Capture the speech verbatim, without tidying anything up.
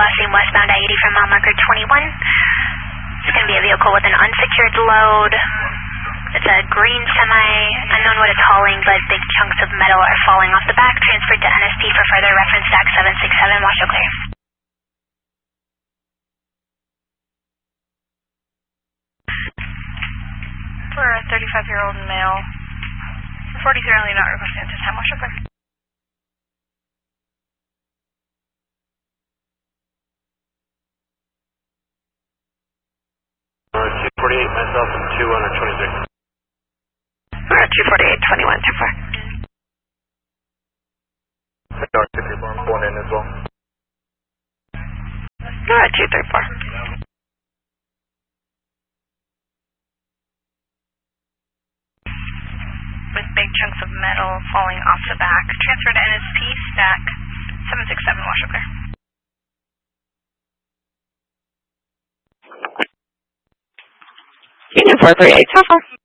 crossing westbound I eighty from mile marker twenty-one. It's going to be a vehicle with an unsecured load. It's a green semi, unknown what it's hauling, but big chunks of metal are falling off the back. Transferred to N S P for further reference, D A C seven six seven, watch out clear. For a thirty-five-year-old male, forty-three only not requesting at this time, watch out clear. two forty-eight, myself, and two one twenty-six. We're at two forty-eight, twenty-one, too far. Dark two three four, I'm going in as well. We're at two three four. With big chunks of metal falling off the back. Transfer to N S P, stack seven six seven, watch out clear. Union four three eight, so far.